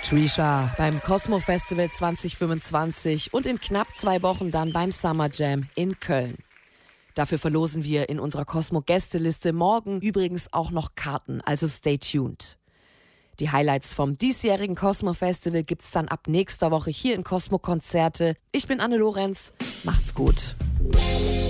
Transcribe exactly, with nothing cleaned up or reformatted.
Trisha beim Cosmo Festival zwanzig fünfundzwanzig und in knapp zwei Wochen dann beim Summer Jam in Köln. Dafür verlosen wir in unserer Cosmo-Gästeliste morgen übrigens auch noch Karten, also stay tuned. Die Highlights vom diesjährigen Cosmo Festival gibt's dann ab nächster Woche hier in Cosmo Konzerte. Ich bin Anne Lorenz, macht's gut.